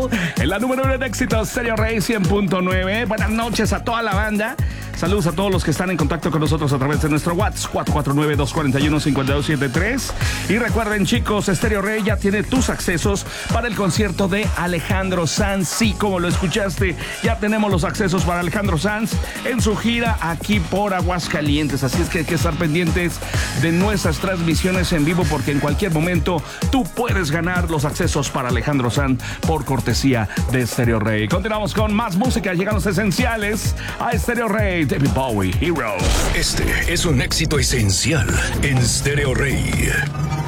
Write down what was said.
En la número 1 de éxito, Stereo Rey 100.9. Buenas noches a toda la banda. Saludos a todos los que están en contacto con nosotros a través de nuestro WhatsApp 449-241-5273. Y recuerden, chicos, Stereo Rey ya tiene tus accesos para el concierto de Alejandro Sanz. Sí, como lo escuchaste, ya tenemos los accesos para Alejandro Sanz en su gira aquí por Aguascalientes. Así es que hay que estar pendientes de nuestras transmisiones en vivo, porque en cualquier momento tú puedes ganar los accesos para Alejandro Sanz por cortesía de Stereo Rey. Continuamos con más música. Llegan los esenciales a Stereo Rey. David Bowie, Heroes. Este es un éxito esencial en Stereo Rey.